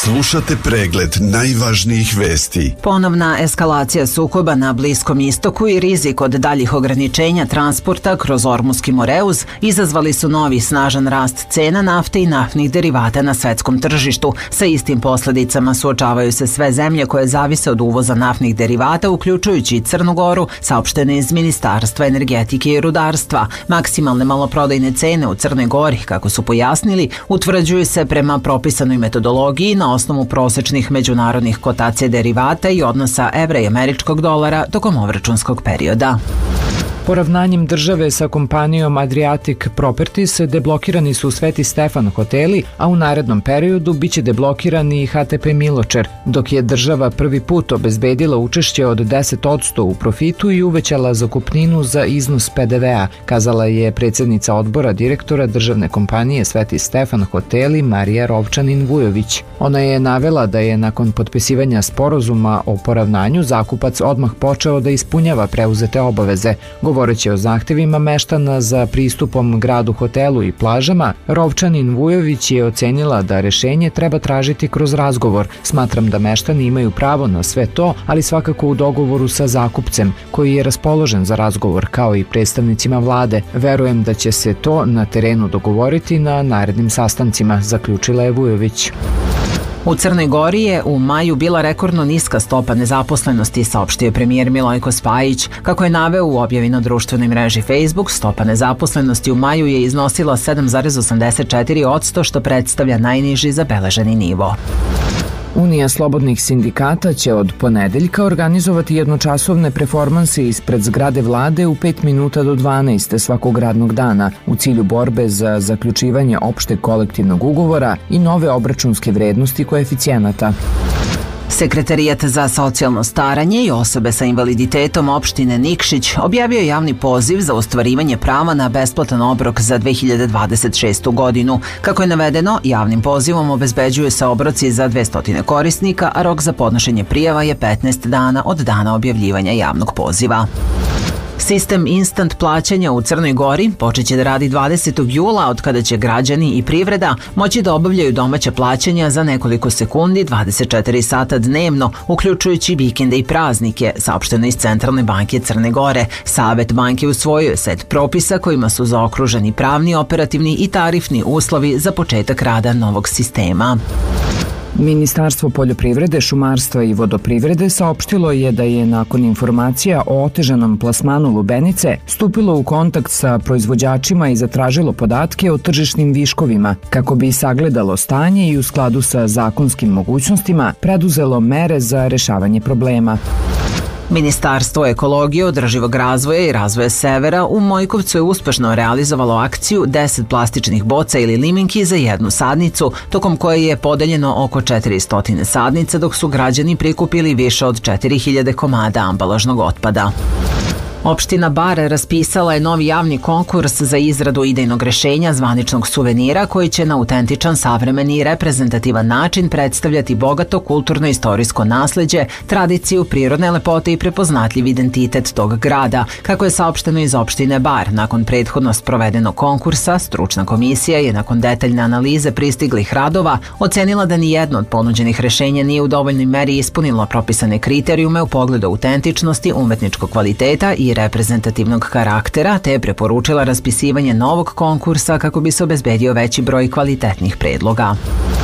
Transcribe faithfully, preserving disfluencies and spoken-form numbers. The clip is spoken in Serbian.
Slušate pregled najvažnijih vesti. Ponovna eskalacija sukoba na Bliskom istoku i rizik od daljih ograničenja transporta kroz Ormuski Moreuz izazvali su novi snažan rast cena nafte i naftnih derivata na svetskom tržištu. Sa istim posledicama suočavaju se sve zemlje koje zavise od uvoza naftnih derivata, uključujući i Crnu Goru, saopšteno iz Ministarstva energetike i rudarstva. Maksimalne maloprodajne cene u Crnoj Gori, kako su pojasnili, utvrđuju se prema propisanoj metodologiji na osnovu prosečnih međunarodnih kotacija derivata i odnosa evra i američkog dolara tokom obračunskog perioda. Poravnanjem države sa kompanijom Adriatic Properties deblokirani su Sveti Stefan hoteli, a u narednom periodu biće deblokirani i H T P Miločer, dok je država prvi put obezbedila učešće od deset posto u profitu i uvećala zakupninu za iznos P D V-a, kazala je predsjednica odbora direktora državne kompanije Sveti Stefan hoteli Marija Rovčanin-Vujović. Ona je navela da je nakon potpisivanja sporazuma o poravnanju zakupac odmah počeo da ispunjava preuzete obaveze. Govoreći o zahtevima meštana za pristupom gradu, hotelu i plažama, Rovčanin-Vujović je ocenila da rešenje treba tražiti kroz razgovor. Smatram da meštani imaju pravo na sve to, ali svakako u dogovoru sa zakupcem, koji je raspoložen za razgovor, kao i predstavnicima vlade. Verujem da će se to na terenu dogovoriti na narednim sastancima, zaključila je Vujović. U Crnoj Gori je u maju bila rekordno niska stopa nezaposlenosti, saopštio je premijer Milojko Spajić. Kako je naveo u objavi na društvenoj mreži Facebook, stopa nezaposlenosti u maju je iznosila sedam zarez osamdeset četiri posto, što predstavlja najniži zabeleženi nivo. Unija slobodnih sindikata će od ponedeljka organizovati jednočasovne performanse ispred zgrade vlade u pet minuta do dvanaest svakog radnog dana u cilju borbe za zaključivanje opšteg kolektivnog ugovora i nove obračunske vrednosti koeficijenata. Sekretarijat za socijalno staranje i osobe sa invaliditetom opštine Nikšić objavio je javni poziv za ostvarivanje prava na besplatan obrok za dve hiljade dvadeset šestu godinu. Kako je navedeno, javnim pozivom obezbeđuju se obroci za dvesta korisnika, a rok za podnošenje prijava je petnaest dana od dana objavljivanja javnog poziva. Sistem instant plaćanja u Crnoj Gori počeće da radi dvadesetog jula, od kada će građani i privreda moći da obavljaju domaća plaćanja za nekoliko sekundi dvadeset četiri sata dnevno, uključujući vikende i praznike, saopšteno iz Centralne banke Crne Gore. Savet banke usvojio je set propisa kojima su zaokruženi pravni, operativni i tarifni uslovi za početak rada novog sistema. Ministarstvo poljoprivrede, šumarstva i vodoprivrede saopštilo je da je nakon informacija o otežanom plasmanu lubenice stupilo u kontakt sa proizvođačima i zatražilo podatke o tržišnim viškovima, kako bi sagledalo stanje i u skladu sa zakonskim mogućnostima preduzelo mere za rešavanje problema. Ministarstvo ekologije, održivog razvoja i razvoja severa u Mojkovcu je uspešno realizovalo akciju deset plastičnih boca ili limenki za jednu sadnicu, tokom koje je podeljeno oko četiristo sadnica, dok su građani prikupili više od četiri hiljade komada ambalažnog otpada. Opština Bar raspisala je novi javni konkurs za izradu idejnog rešenja zvaničnog suvenira koji će na autentičan, savremeni i reprezentativan način predstavljati bogato kulturno-istorijsko nasleđe, tradiciju, prirodne lepote i prepoznatljiv identitet tog grada. Kako je saopšteno iz opštine Bar, nakon prethodno sprovedenog konkursa, stručna komisija je nakon detaljne analize pristiglih radova ocenila da nijedno od ponuđenih rešenja nije u dovoljnoj meri ispunilo propisane kriterijume u pogledu autentičnosti, umetničkog kvaliteta i reprezentativnog karaktera, te je preporučila raspisivanje novog konkursa kako bi se obezbedio veći broj kvalitetnih predloga.